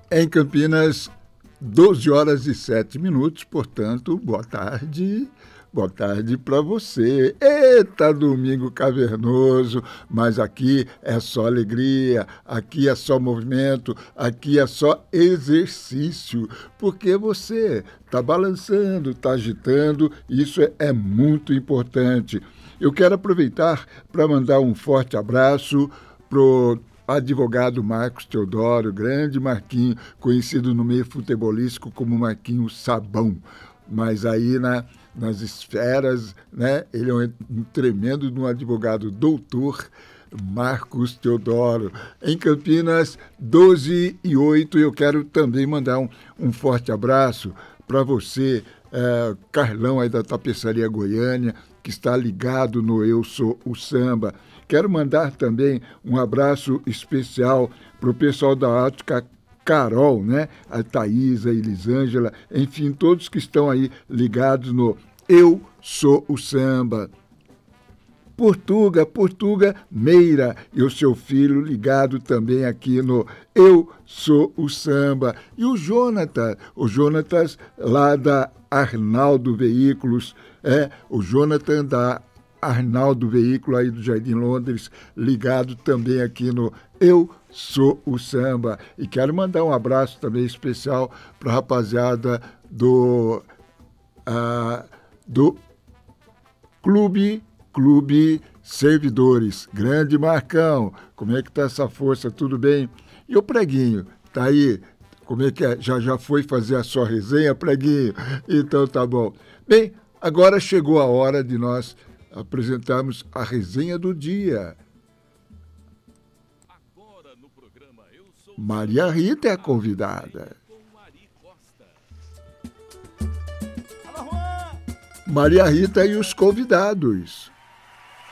Em Campinas, 12 horas e 7 minutos, portanto, boa tarde. Boa tarde para você. Eita, domingo cavernoso, mas aqui é só alegria, aqui é só movimento, aqui é só exercício, porque você está balançando, está agitando, isso é muito importante. Eu quero aproveitar para mandar um forte abraço pro advogado Marcos Teodoro, grande Marquinho, conhecido no meio futebolístico como Marquinho Sabão, mas aí nas esferas, né? Ele é um tremendo de um advogado doutor, Marcos Teodoro. Em Campinas, 12h08, eu quero também mandar um forte abraço para você, Carlão aí da Tapeçaria Goiânia, que está ligado no Eu Sou o Samba. Quero mandar também um abraço especial para o pessoal da Ótica Carol, né? A Thaís, a Elisângela, enfim, todos que estão aí ligados no Eu Sou o Samba. Portuga Meira e o seu filho ligado também aqui no Eu Sou o Samba. E o Jonatas lá da Arnaldo Veículos, o Jonathan da Arnaldo Veículo aí do Jardim Londres, ligado também aqui no Eu Sou o Samba. E quero mandar um abraço também especial para a rapaziada do Clube Servidores. Grande Marcão, como é que tá essa força? Tudo bem? E o Preguinho, tá aí? Como é que é? Já foi fazer a sua resenha, Preguinho? Então tá bom. Bem, agora chegou a hora de nós apresentarmos a resenha do dia. Maria Rita é a convidada. Maria Rita e os convidados.